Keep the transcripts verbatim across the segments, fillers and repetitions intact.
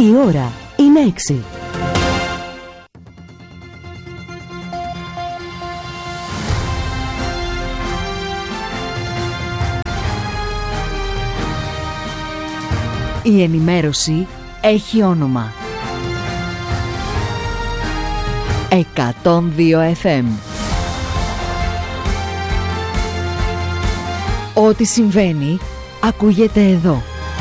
Η ώρα είναι έξι. Η ενημέρωση έχει όνομα. εκατόν δύο εφ εμ. Ό,τι συμβαίνει ακούγεται εδώ.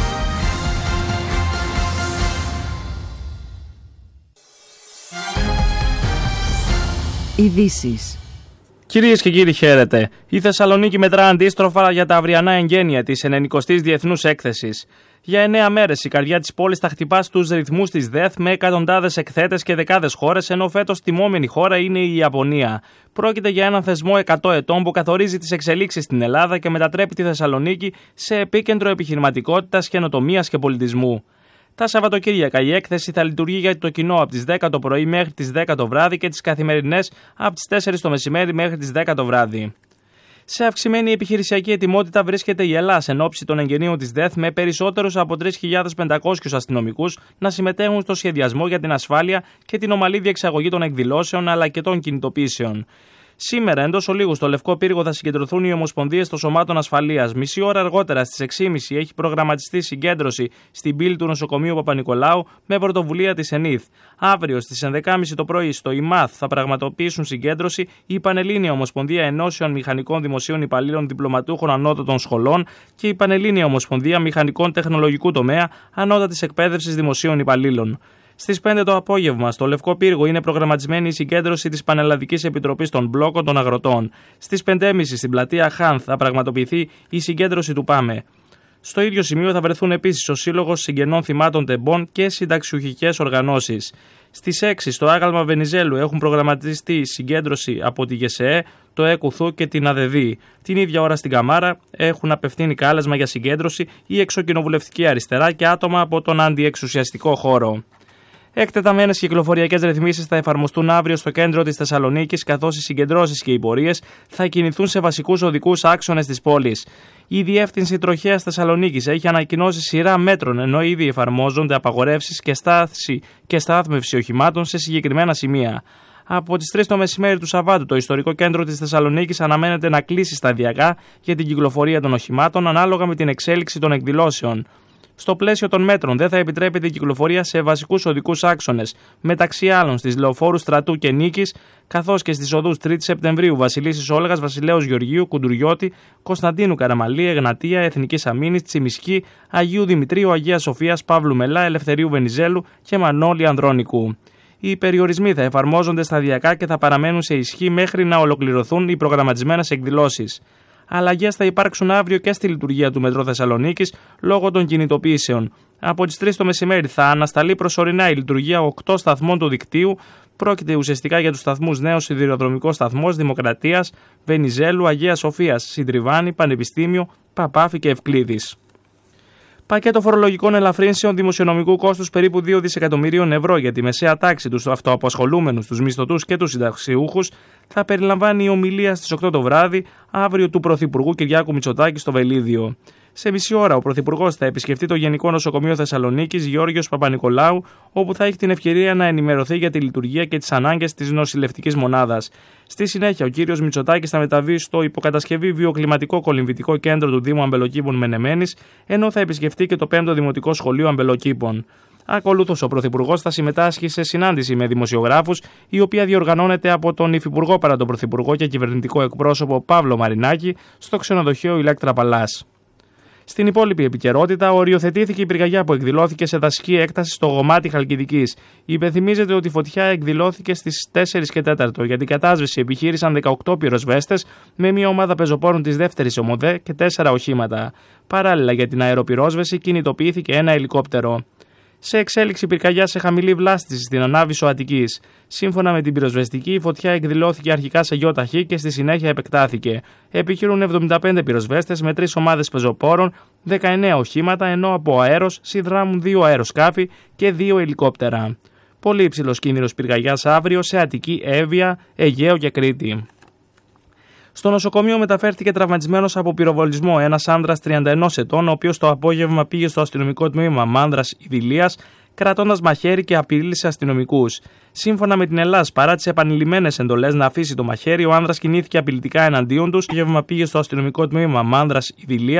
Ειδήσεις. Κυρίες και κύριοι, χαίρετε. Η Θεσσαλονίκη μετρά αντίστροφα για τα αυριανά εγγένεια της ενενηκοστής Διεθνούς Έκθεσης. Για εννέα μέρες η καρδιά της πόλης θα χτυπά στους ρυθμούς της ΔΕΘ με εκατοντάδες εκθέτες και δεκάδες χώρες, ενώ φέτος τιμόμενη χώρα είναι η Ιαπωνία. Πρόκειται για έναν θεσμό εκατό ετών που καθορίζει τις εξελίξεις στην Ελλάδα και μετατρέπει τη Θεσσαλονίκη σε επίκεντρο επιχειρηματικότητας, καινοτομίας και πολιτισμού. Τα Σαββατοκύριακα η έκθεση θα λειτουργεί για το κοινό από τις δέκα το πρωί μέχρι τις δέκα το βράδυ και τις καθημερινές από τις τέσσερις το μεσημέρι μέχρι τις δέκα το βράδυ. Σε αυξημένη επιχειρησιακή ετοιμότητα βρίσκεται η Ελλάδα εν ώψη των εγγενείων της ΔΕΘ, με περισσότερους από τρεις χιλιάδες πεντακόσιους αστυνομικούς να συμμετέχουν στο σχεδιασμό για την ασφάλεια και την ομαλή διεξαγωγή των εκδηλώσεων αλλά και των κινητοποιήσεων. Σήμερα, εντός ολίγου, στο Λευκό Πύργο θα συγκεντρωθούν οι ομοσπονδίες των σωμάτων ασφαλείας. Μισή ώρα αργότερα, στις έξι και μισή, έχει προγραμματιστεί συγκέντρωση στην πύλη του νοσοκομείου Παπα-Νικολάου με πρωτοβουλία της ΕΝΙΘ. Αύριο, στις ενδέκα και μισή το πρωί, στο ΙΜΑΘ θα πραγματοποιήσουν συγκέντρωση η Πανελλήνια Ομοσπονδία Ενώσεων Μηχανικών Δημοσίων Υπαλλήλων Διπλωματούχων Ανώτατων Σχολών και η Πανελλήνια Ομοσπονδία Μηχανικών Τεχνολογικού Τομέα Ανώτατης Εκπαίδευσης Δημοσίων Υπαλλήλων. Στις πέντε το απόγευμα, στο Λευκό Πύργο, είναι προγραμματισμένη η συγκέντρωση της Πανελλαδικής Επιτροπής των Μπλόκων των Αγροτών. Στις πέντε και μισή στην πλατεία Χάνθ θα πραγματοποιηθεί η συγκέντρωση του ΠΑΜΕ. Στο ίδιο σημείο θα βρεθούν επίσης ο Σύλλογος Συγγενών Θυμάτων Τεμπών και συνταξιουχικές οργανώσεις. Στις έξι στο άγαλμα Βενιζέλου έχουν προγραμματιστεί συγκέντρωση από τη ΓΕΣΕΕ, το ΕΚΟΥΘΟΥ και την ΑΔΕΔΗ. Την ίδια ώρα στην Καμάρα έχουν απευθύνει κάλεσμα για συγκέντρωση η Εξοκοινοβουλευτική Αριστερά και άτομα από τον αντιεξουσιαστικό χώρο. Εκτεταμένες κυκλοφοριακές ρυθμίσεις θα εφαρμοστούν αύριο στο κέντρο της Θεσσαλονίκης, καθώς οι συγκεντρώσεις και οι πορείες θα κινηθούν σε βασικούς οδικούς άξονες της πόλης. Η Διεύθυνση Τροχέας Θεσσαλονίκης έχει ανακοινώσει σειρά μέτρων, ενώ ήδη εφαρμόζονται απαγορεύσεις και στάθηση και στάθμευση οχημάτων σε συγκεκριμένα σημεία. Από τις τρεις το μεσημέρι του Σαββάτου, το ιστορικό κέντρο της Θεσσαλονίκης αναμένεται να κλείσει σταδιακά για την κυκλοφορία των οχημάτων ανάλογα με την εξέλιξη των εκδηλώσεων. Στο πλαίσιο των μέτρων δεν θα επιτρέπεται η κυκλοφορία σε βασικούς οδικούς άξονες, μεταξύ άλλων στις λεωφόρους Στρατού και Νίκης, καθώς και στις οδούς τρίτη Σεπτεμβρίου, Βασιλίσσης Όλγας, Βασιλέως Γεωργίου, Κουντουριώτη, Κωνσταντίνου Καραμαλή, Εγνατία, Εθνικής Αμήνης, Τσιμισκή, Αγίου Δημητρίου, Αγίας Σοφίας, Παύλου Μελά, Ελευθερίου Βενιζέλου και Μανώλη Ανδρώνικου. Οι περιορισμοί θα εφαρμόζονται σταδιακά και θα παραμένουν σε ισχύ μέχρι να ολοκληρωθούν οι προγραμματισμένες εκδηλώσεις. Αλλαγές θα υπάρξουν αύριο και στη λειτουργία του Μετρό Θεσσαλονίκης λόγω των κινητοποιήσεων. Από τις τρεις το μεσημέρι θα ανασταλεί προσωρινά η λειτουργία οκτώ σταθμών του δικτύου. Πρόκειται ουσιαστικά για τους σταθμούς Νέος Σιδηροδρομικός Σταθμός, Δημοκρατίας, Βενιζέλου, Αγίας Σοφίας, Συντριβάνη, Πανεπιστήμιο, Παπάφη και Ευκλήδης. Πακέτο φορολογικών ελαφρύνσεων δημοσιονομικού κόστους περίπου δύο δισεκατομμυρίων ευρώ για τη μεσαία τάξη, τους αυτοαπασχολούμενους, τους μισθωτούς και τους συνταξιούχους θα περιλαμβάνει η ομιλία στις οκτώ το βράδυ αύριο του Πρωθυπουργού Κυριάκου Μητσοτάκη στο Βελίδιο. Σε μισή ώρα ο Πρωθυπουργός θα επισκεφτεί το Γενικό Νοσοκομείο Θεσσαλονίκης Γεώργιος Παπα-Νικολάου, όπου θα έχει την ευκαιρία να ενημερωθεί για τη λειτουργία και τις ανάγκες της νοσηλευτικής μονάδας. Στη συνέχεια, ο κύριος Μητσοτάκης θα μεταβεί στο υποκατασκευή βιοκλιματικό κολυμβητικό κέντρο του Δήμου Αμπελοκήπων Μενεμένης, ενώ θα επισκεφτεί και το πέμπτο Δημοτικό Σχολείο Αμπελοκήπων. Ακολούθως, ο Πρωθυπουργός θα συμμετάσχει σε συνάντηση με δημοσιογράφους, η οποία διοργανώνεται από τον Υφυπουργό παρά τον Πρωθυπουργό και κυβερνητικό εκπρόσωπο Παύλο Μαρινάκη στο ξενοδοχείο Ηλέκτρα Παλάς. Στην υπόλοιπη επικαιρότητα, οριοθετήθηκε η πυρκαγιά που εκδηλώθηκε σε δασική έκταση στο Γομάτι Χαλκιδικής. Υπενθυμίζεται ότι η φωτιά εκδηλώθηκε στις τέσσερις και τέσσερα. Για την κατάσβεση επιχείρησαν δεκαοκτώ πυροσβέστες με μια ομάδα πεζοπόρων της δεύτερης ΟΜΟΔΕ και τέσσερα οχήματα. Παράλληλα, για την αεροπυρόσβεση κινητοποιήθηκε ένα ελικόπτερο. Σε εξέλιξη πυρκαγιά σε χαμηλή βλάστηση στην Ανάβησο Αττικής. Σύμφωνα με την πυροσβεστική, η φωτιά εκδηλώθηκε αρχικά σε γιοταχή και στη συνέχεια επεκτάθηκε. Επιχειρούν εβδομήντα πέντε πυροσβέστες με τρεις ομάδες πεζοπόρων, δεκαεννέα οχήματα, ενώ από αέρος συνδράμουν δύο αεροσκάφη και δύο ελικόπτερα. Πολύ υψηλός κίνδυνος πυρκαγιάς αύριο σε Αττική, Εύβοια, Αιγαίο και Κρήτη. Στο νοσοκομείο μεταφέρθηκε τραυματισμένος από πυροβολισμό ένας άνδρας τριάντα ενός ετών, ο οποίος το απόγευμα πήγε στο αστυνομικό τμήμα Μάνδρας Ιδηλίας κρατώντας μαχαίρι και απείλησε αστυνομικούς. Σύμφωνα με την Ελλάς, παρά τις επανειλημμένες εντολές να αφήσει το μαχαίρι, ο άνδρας κινήθηκε απειλητικά εναντίον τους και πήγε στο αστυνομικό τμήμα Μάνδρας Ιδηλία.